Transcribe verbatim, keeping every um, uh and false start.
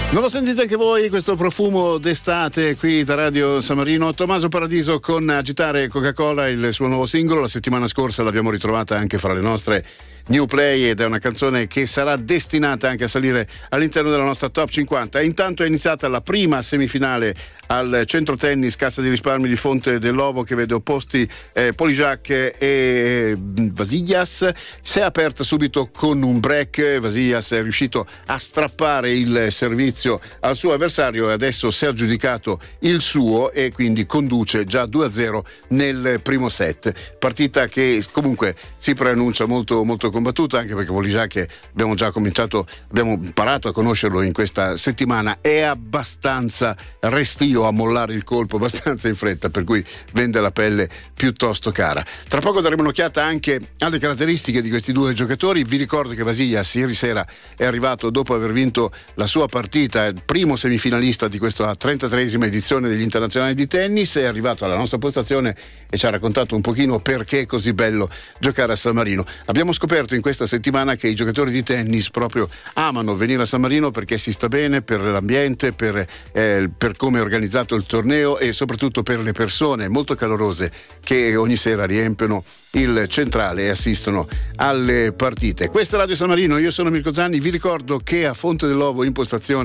Non lo sentite anche voi questo profumo d'estate qui da Radio San Marino? Tommaso Paradiso con Agitare Coca-Cola, il suo nuovo singolo. La settimana scorsa l'abbiamo ritrovata anche fra le nostre new play ed è una canzone che sarà destinata anche a salire all'interno della nostra top cinquanta. E intanto è iniziata la prima semifinale al centro tennis Cassa di Risparmi di Fonte dell'Ovo, che vede opposti eh, Polijac e Vasillas. Si è aperta subito con un break. Vasillas è riuscito a strappare il servizio al suo avversario e adesso si è aggiudicato il suo e quindi conduce già due a zero nel primo set. Partita che comunque si preannuncia molto molto combattuta, anche perché Polijac, abbiamo già cominciato, abbiamo imparato a conoscerlo in questa settimana, è abbastanza restio a mollare il colpo abbastanza in fretta, per cui vende la pelle piuttosto cara. Tra poco daremo un'occhiata anche alle caratteristiche di questi due giocatori. Vi ricordo che Vasillas ieri sera è arrivato dopo aver vinto la sua partita, è il primo semifinalista di questa trentatreesima edizione degli internazionali di tennis, è arrivato alla nostra postazione e ci ha raccontato un pochino perché è così bello giocare a San Marino. Abbiamo scoperto in questa settimana che i giocatori di tennis proprio amano venire a San Marino perché si sta bene, per l'ambiente, per, eh, per come è organizzato il torneo e soprattutto per le persone molto calorose che ogni sera riempiono il centrale e assistono alle partite. Questa è Radio San Marino, io sono Mirko Zanni, vi ricordo che a Fonte dell'Ovo in postazione